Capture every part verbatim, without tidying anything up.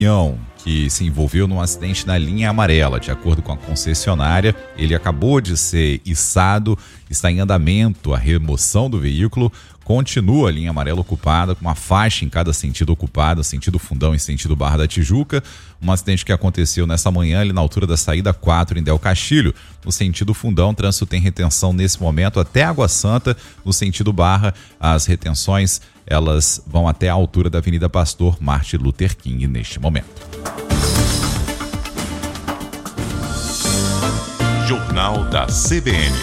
caminhão que se envolveu num acidente na linha amarela. De acordo com a concessionária, ele acabou de ser içado, está em andamento a remoção do veículo, continua a linha amarela ocupada, com uma faixa em cada sentido ocupada, sentido Fundão e sentido Barra da Tijuca. Um acidente que aconteceu nessa manhã ali na altura da saída quatro em Del Castilho. No sentido Fundão, o trânsito tem retenção nesse momento até Água Santa. No sentido Barra, as retenções elas vão até a altura da Avenida Pastor Martin Luther King neste momento. Jornal da C B N.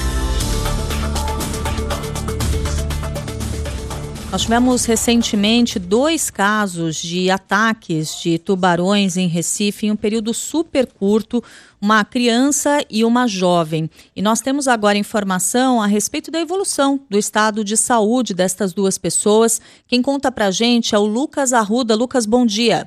Nós tivemos recentemente dois casos de ataques de tubarões em Recife em um período super curto, uma criança e uma jovem. E nós temos agora informação a respeito da evolução do estado de saúde destas duas pessoas. Quem conta pra gente é o Lucas Arruda. Lucas, bom dia.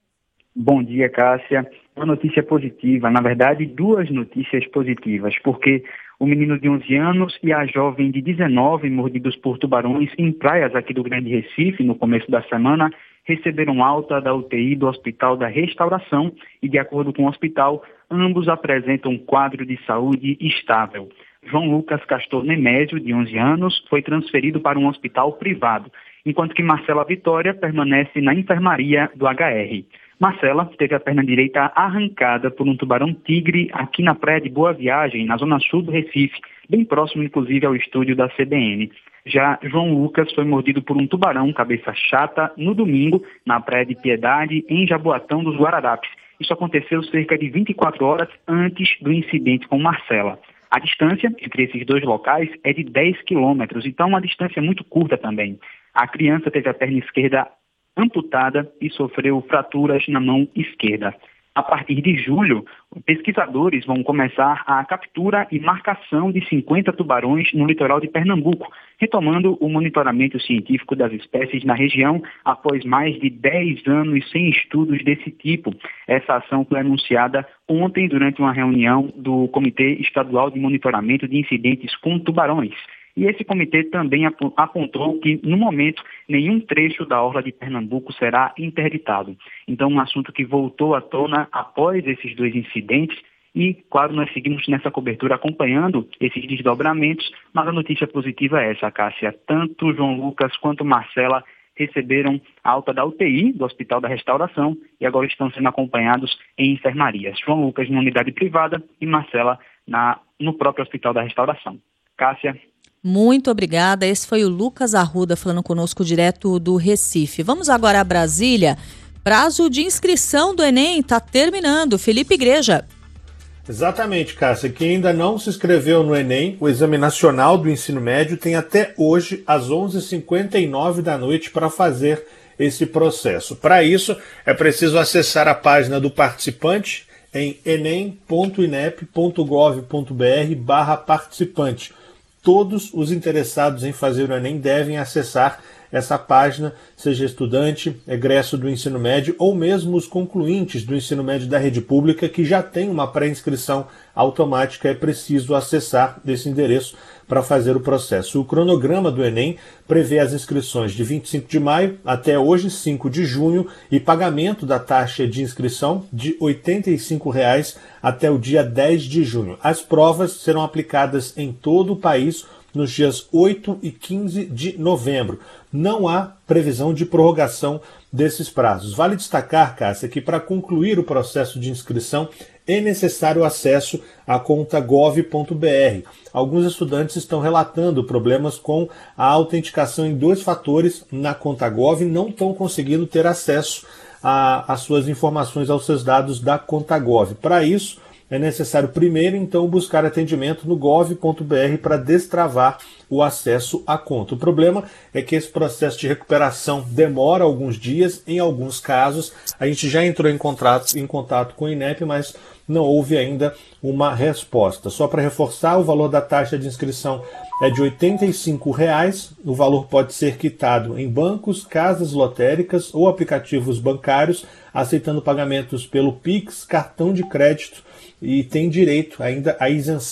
Bom dia, Cássia. Uma notícia positiva, na verdade, duas notícias positivas, porque o menino de onze anos e a jovem de dezenove, mordidos por tubarões em praias aqui do Grande Recife, no começo da semana, receberam alta da U T I do Hospital da Restauração e, de acordo com o hospital, ambos apresentam um quadro de saúde estável. João Lucas Castor Nemésio, de onze anos, foi transferido para um hospital privado, enquanto que Marcela Vitória permanece na enfermaria do H R. Marcela teve a perna direita arrancada por um tubarão-tigre aqui na praia de Boa Viagem, na zona sul do Recife, bem próximo, inclusive, ao estúdio da C B N. Já João Lucas foi mordido por um tubarão cabeça chata no domingo, na praia de Piedade, em Jaboatão dos Guararapes. Isso aconteceu cerca de vinte e quatro horas antes do incidente com Marcela. A distância entre esses dois locais é de dez quilômetros, então uma distância muito curta também. A criança teve a perna esquerda amputada e sofreu fraturas na mão esquerda. A partir de julho, pesquisadores vão começar a captura e marcação de cinquenta tubarões no litoral de Pernambuco, retomando o monitoramento científico das espécies na região após mais de dez anos sem estudos desse tipo. Essa ação foi anunciada ontem durante uma reunião do Comitê Estadual de Monitoramento de Incidentes com Tubarões. E esse comitê também apontou que, no momento, nenhum trecho da orla de Pernambuco será interditado. Então, um assunto que voltou à tona após esses dois incidentes e, claro, nós seguimos nessa cobertura acompanhando esses desdobramentos, mas a notícia positiva é essa, Cássia. Tanto João Lucas quanto Marcela receberam alta da U T I, do Hospital da Restauração, e agora estão sendo acompanhados em enfermarias. João Lucas na unidade privada e Marcela na, no próprio Hospital da Restauração. Cássia. Muito obrigada. Esse foi o Lucas Arruda falando conosco direto do Recife. Vamos agora a Brasília. Prazo de inscrição do Enem está terminando. Felipe Igreja. Exatamente, Cássia. Quem ainda não se inscreveu no Enem, o Exame Nacional do Ensino Médio, tem até hoje, às onze e cinquenta e nove da noite, para fazer esse processo. Para isso, é preciso acessar a página do participante em enem ponto inep ponto gov ponto br barra participante. Todos os interessados em fazer o Enem devem acessar essa página, seja estudante, egresso do ensino médio ou mesmo os concluintes do ensino médio da rede pública que já tem uma pré-inscrição automática. É preciso acessar esse endereço para fazer o processo. O cronograma do Enem prevê as inscrições de vinte e cinco de maio até hoje, cinco de junho, e pagamento da taxa de inscrição de oitenta e cinco reais até o dia dez de junho. As provas serão aplicadas em todo o país nos dias oito e quinze de novembro. Não há previsão de prorrogação desses prazos. Vale destacar, Cássia, que para concluir o processo de inscrição é necessário acesso à conta gov ponto br. Alguns estudantes estão relatando problemas com a autenticação em dois fatores na conta Gov e não estão conseguindo ter acesso às suas informações, aos seus dados da conta Gov. Para isso, é necessário primeiro, então, buscar atendimento no gov ponto br para destravar o acesso à conta. O problema é que esse processo de recuperação demora alguns dias. Em alguns casos, a gente já entrou em contato, em contato com o INEP, mas não houve ainda uma resposta. Só para reforçar, o valor da taxa de inscrição é de oitenta e cinco reais. O valor pode ser quitado em bancos, casas lotéricas ou aplicativos bancários, aceitando pagamentos pelo Pix, cartão de crédito, e tem direito ainda à isenção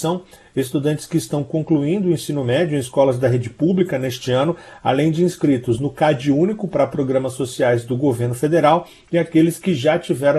estudantes que estão concluindo o ensino médio em escolas da rede pública neste ano, além de inscritos no CadÚnico para programas sociais do governo federal e aqueles que já tiveram